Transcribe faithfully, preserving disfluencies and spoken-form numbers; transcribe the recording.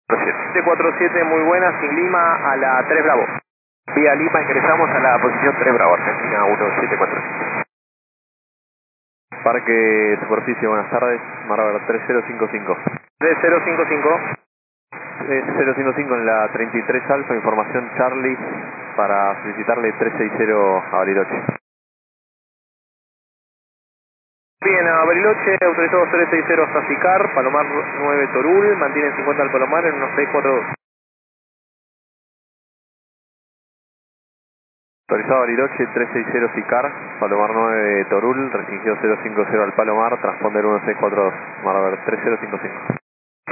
siete cuatro siete, muy buena, sin Lima a la tres Bravo. Vía Lima, ingresamos a la posición tres Bravo, Argentina uno siete cuatro siete. Parque Superficie, buenas tardes, Marabra tres cero cinco cinco. tres cero cinco cinco. tres cero cinco cinco en la treinta y tres Alfa, información Charlie para solicitarle trescientos sesenta a Bariloche. Bien, a Bariloche, autorizado trescientos sesenta hasta Sicar, Palomar nueve Torul, mantienen cincuenta al Palomar en unos seis cuatro dos. Autorizado Bariloche trescientos sesenta Sicar, Palomar nueve Torul, restringido cero cincuenta al Palomar, transponder uno seis cuatro dos, Marabra tres cero cinco cinco.